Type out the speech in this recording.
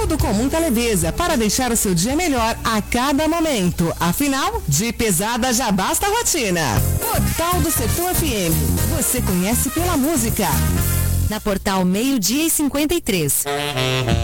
Tudo com muita leveza para deixar o seu dia melhor a cada momento. Afinal, de pesada já basta a rotina. Portal do Setor FM. Você conhece pela música. Na Portal 12:53.